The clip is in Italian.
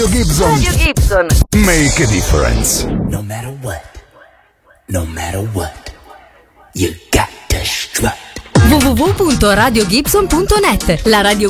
Gibson. Radio Gibson. Make a difference. No matter what, you got to strut. www.radiogibson.net, la radio